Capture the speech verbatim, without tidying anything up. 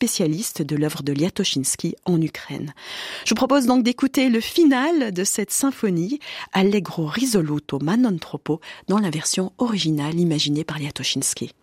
spécialiste de l'œuvre de Liatoshinsky en Ukraine. Je vous propose donc d'écouter le final de cette symphonie, Allegro risoluto ma non troppo, dans la version originale imaginée par Liatoshinsky.